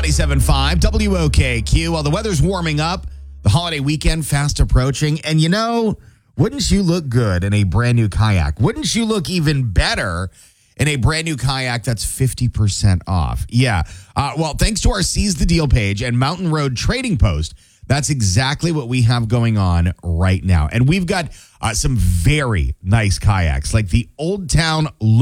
97.5 WOKQ. Well, the weather's warming up. The holiday weekend fast approaching. And wouldn't you look good in a brand new kayak? Wouldn't you look even better in a brand new kayak that's 50% off? Yeah. Well, thanks to our Seize the Deal page and Mountain Road Trading Post, that's exactly what we have going on right now. And we've got some very nice kayaks, like the Old Town